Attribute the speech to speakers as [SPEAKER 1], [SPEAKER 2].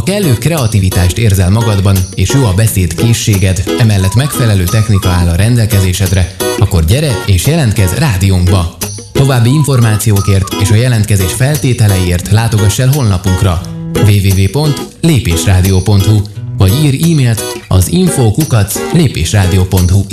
[SPEAKER 1] kellő kreativitást érzel magadban, és jó a beszédkészséged, emellett megfelelő technika áll a rendelkezésedre, akkor gyere és jelentkezz rádiónkba! További információkért és a jelentkezés feltételeiért látogass el honlapunkra www.lépésradio.hu vagy írj e-mailt az info@lépésradio.hu